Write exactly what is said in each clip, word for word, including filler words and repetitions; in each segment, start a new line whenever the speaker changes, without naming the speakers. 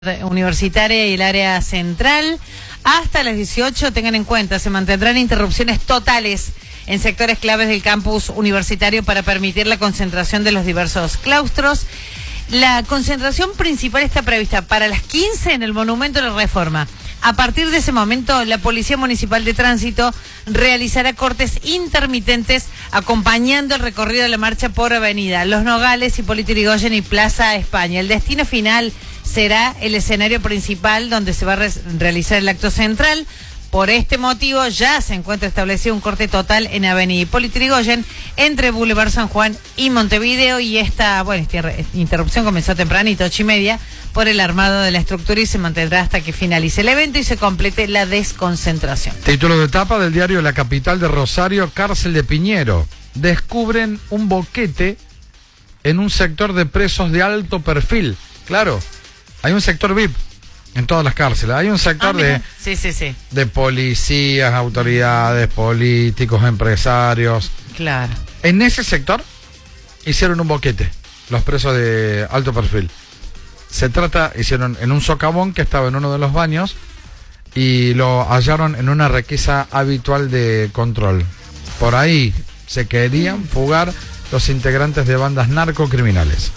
Universitaria y el área central. Hasta las dieciocho, tengan en cuenta, se mantendrán interrupciones totales en sectores claves del campus universitario para permitir la concentración de los diversos claustros. La concentración principal está prevista para las quince en el Monumento de la Reforma. A partir de ese momento, la Policía Municipal de Tránsito realizará cortes intermitentes acompañando el recorrido de la marcha por Avenida Los Nogales, Hipólito Yrigoyen y Plaza España. El destino final será el escenario principal donde se va a re- realizar el acto central. Por este motivo ya se encuentra establecido un corte total en Avenida Hipólito Yrigoyen entre Boulevard San Juan y Montevideo, y esta, bueno, esta interrupción comenzó tempranito, ocho y media, por el armado de la estructura y se mantendrá hasta que finalice el evento y se complete la desconcentración.
Título de tapa del diario La Capital de Rosario: cárcel de Piñero. Descubren un boquete en un sector de presos de alto perfil. Claro, hay un sector V I P en todas las cárceles. Hay un sector ah, de,
sí, sí, sí.
de policías, autoridades, políticos, empresarios.
Claro.
En ese sector hicieron un boquete los presos de alto perfil. Se trata, hicieron en un socavón que estaba en uno de los baños y lo hallaron en una requisa habitual de control. Por ahí se querían fugar los integrantes de bandas narcocriminales.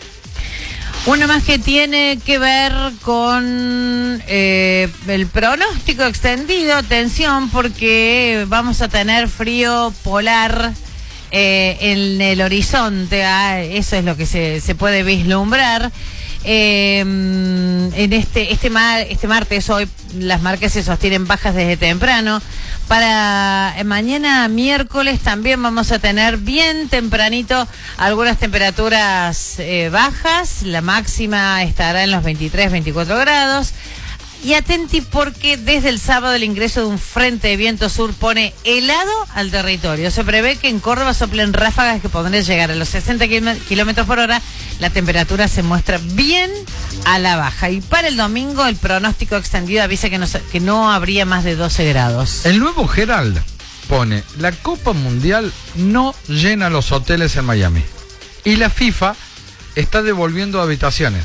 Una más que tiene que ver con eh, el pronóstico extendido. Atención, porque vamos a tener frío polar eh, en el horizonte. Ah, eso es lo que se, se puede vislumbrar. Eh, en este este mar, este martes, hoy las marcas se sostienen bajas desde temprano. Para mañana miércoles también vamos a tener bien tempranito algunas temperaturas eh, bajas. La máxima estará en los veintitrés, veinticuatro grados. Y atenti, porque desde el sábado el ingreso de un frente de viento sur pone helado al territorio. Se prevé que en Córdoba soplen ráfagas que podrían llegar a los sesenta kilómetros por hora. La temperatura se muestra bien a la baja. Y para el domingo el pronóstico extendido avisa que no, que no habría más de doce grados.
El nuevo Herald pone: la Copa Mundial no llena los hoteles en Miami. Y la FIFA está devolviendo habitaciones.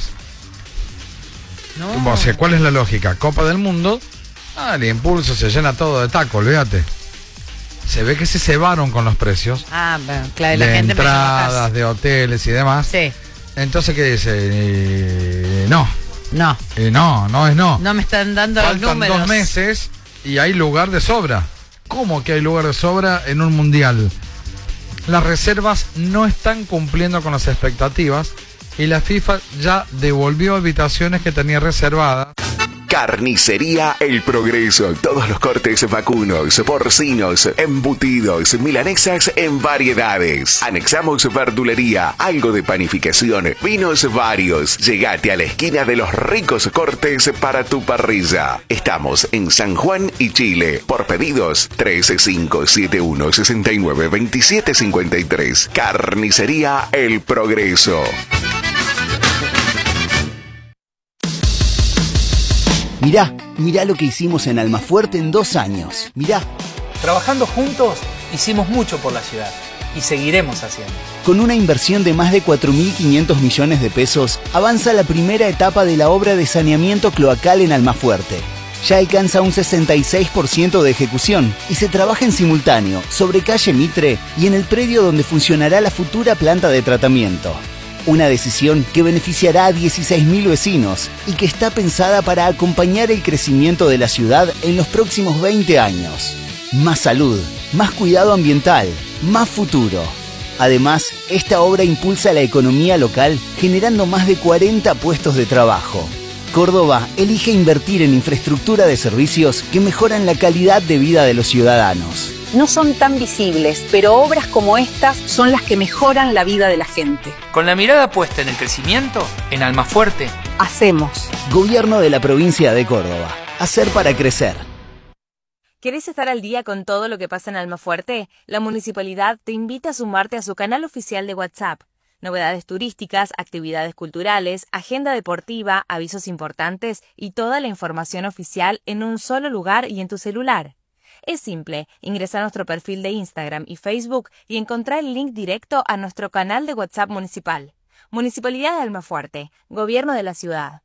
No. O sea, ¿cuál es la lógica? Copa del Mundo, ah, el impulso se llena todo de taco, olvídate. Se ve que se cebaron con los precios.
Ah, bueno, claro,
de
la gente
entradas, de hoteles y demás.
Sí.
Entonces, ¿qué dice? Eh, no.
No.
Eh, no, no es no.
No me están dando
Faltan
los números.
dos meses y hay lugar de sobra. ¿Cómo que hay lugar de sobra en un mundial? Las reservas no están cumpliendo con las expectativas y la FIFA ya devolvió habitaciones que tenía reservadas.
Carnicería El Progreso. Todos los cortes vacunos, porcinos, embutidos, milanesas en variedades. Anexamos verdulería, algo de panificación, vinos varios. Llegate a la esquina de los ricos cortes para tu parrilla. Estamos en San Juan y Chile. Por pedidos, tres cinco siete uno, seis nueve dos siete cinco tres. Carnicería El Progreso.
Mirá, mirá lo que hicimos en Almafuerte en dos años. Mirá.
Trabajando juntos, hicimos mucho por la ciudad y seguiremos haciendo.
Con una inversión de más de cuatro mil quinientos millones de pesos, avanza la primera etapa de la obra de saneamiento cloacal en Almafuerte. Ya alcanza un sesenta y seis por ciento de ejecución y se trabaja en simultáneo sobre calle Mitre y en el predio donde funcionará la futura planta de tratamiento. Una decisión que beneficiará a dieciséis mil vecinos y que está pensada para acompañar el crecimiento de la ciudad en los próximos veinte años. Más salud, más cuidado ambiental, más futuro. Además, esta obra impulsa la economía local generando más de cuarenta puestos de trabajo. Córdoba elige invertir en infraestructura de servicios que mejoran la calidad de vida de los ciudadanos.
No son tan visibles, pero obras como estas son las que mejoran la vida de la gente.
Con la mirada puesta en el crecimiento, en Almafuerte,
hacemos.
Gobierno de la provincia de Córdoba. Hacer para crecer.
¿Querés estar al día con todo lo que pasa en Almafuerte? La municipalidad te invita a sumarte a su canal oficial de WhatsApp. Novedades turísticas, actividades culturales, agenda deportiva, avisos importantes y toda la información oficial en un solo lugar y en tu celular. Es simple, ingresa a nuestro perfil de Instagram y Facebook y encontrá el link directo a nuestro canal de WhatsApp municipal. Municipalidad de Almafuerte, Gobierno de la Ciudad.